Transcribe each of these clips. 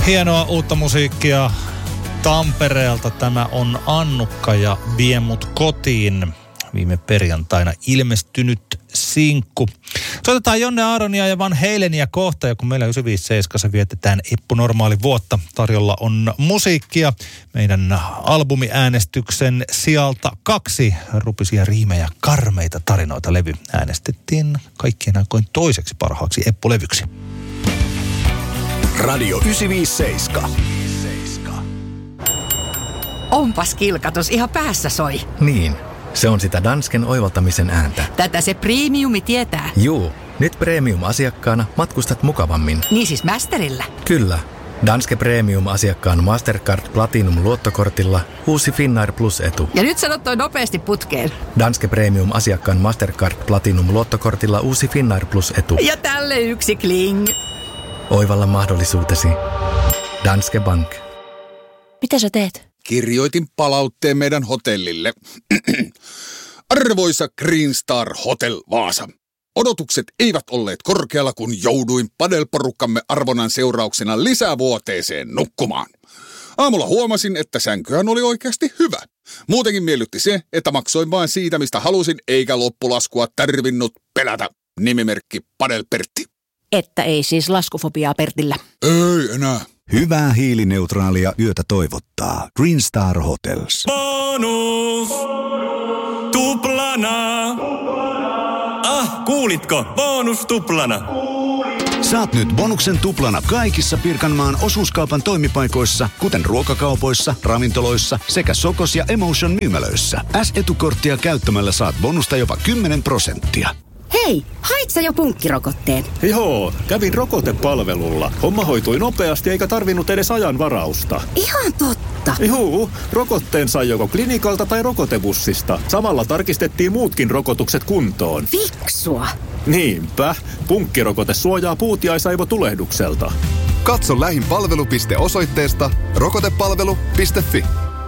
Hienoa uutta musiikkia Tampereelta. Tämä on Annukka ja Vie mut kotiin. Viime perjantaina ilmestynyt sinkku. Soitetaan Jonne Aaronia ja Van Halenia kohta, ja kun meillä 957 vietetään Eppu-normaali vuotta. Tarjolla on musiikkia. Meidän albumiäänestyksen sijalta 2 rupisia riimejä, karmeita tarinoita levy äänestettiin kaikkien aikojen toiseksi parhaaksi Eppu-levyksi. Radio 957. Onpas kilkatus, ihan päässä soi. Niin, se on sitä Dansken oivaltamisen ääntä. Tätä se premiumi tietää. Juu, nyt premium-asiakkaana matkustat mukavammin. Niin siis Masterillä? Kyllä. Danske Premium-asiakkaan Mastercard Platinum-luottokortilla uusi Finnair Plus-etu. Ja nyt sanot toi nopeasti putkeen. Danske Premium-asiakkaan Mastercard Platinum-luottokortilla uusi Finnair Plus-etu. Ja tälle yksi kling. Oivalla mahdollisuutesi. Danske Bank. Mitä sä teet? Kirjoitin palautteen meidän hotellille. Arvoisa Green Star Hotel Vaasa. Odotukset eivät olleet korkealla, kun jouduin padelporukkamme arvonnan seurauksena lisävuoteeseen nukkumaan. Aamulla huomasin, että sänkyhän oli oikeasti hyvä. Muutenkin miellytti se, että maksoin vain siitä, mistä halusin, eikä loppulaskua tarvinnut pelätä. Nimimerkki Padel Pertti. Että ei siis laskufobiaa Pertillä. Ei enää. Hyvää hiilineutraalia yötä toivottaa Green Star Hotels. Bonus! Tuplana! Kuulitko? Bonus tuplana! Saat nyt bonuksen tuplana kaikissa Pirkanmaan osuuskaupan toimipaikoissa, kuten ruokakaupoissa, ravintoloissa sekä Sokos ja Emotion myymälöissä. S-etukorttia käyttämällä saat bonusta jopa 10%. Hei, hait sä jo punkkirokotteen? Joo, kävin rokotepalvelulla. Homma hoitui nopeasti eikä tarvinnut edes ajanvarausta. Ihan totta. Juu, rokotteen sai joko klinikalta tai rokotebussista. Samalla tarkistettiin muutkin rokotukset kuntoon. Fiksua. Niinpä. Punkkirokote suojaa puutiaisaivotulehdukselta. Katso lähin palvelupiste osoitteesta rokotepalvelu.fi.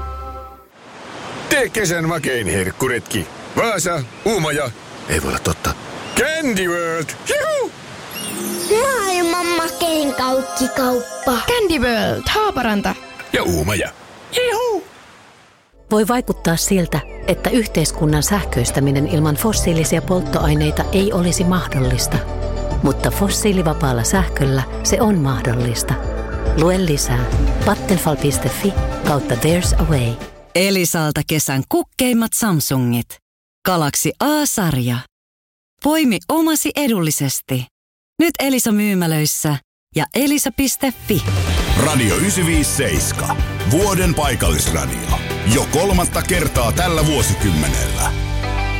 Tee kesän makein herkkuretki. Vaasa, Uumaja. Ei voi olla totta. Candy World! Juhu! Maailman makein kauppikauppa. Candy World, Haaparanta. Ja Uumaja. Juhu! Voi vaikuttaa siltä, että yhteiskunnan sähköistäminen ilman fossiilisia polttoaineita ei olisi mahdollista. Mutta fossiilivapaalla sähköllä se on mahdollista. Lue lisää vattenfall.fi/there's a way. Elisalta kesän kukkeimmat Samsungit. Galaxy A-sarja. Poimi omasi edullisesti. Nyt Elisa-myymälöissä ja elisa.fi. Radio 957. Vuoden paikallisradio. Jo 3. kertaa tällä vuosikymmenellä.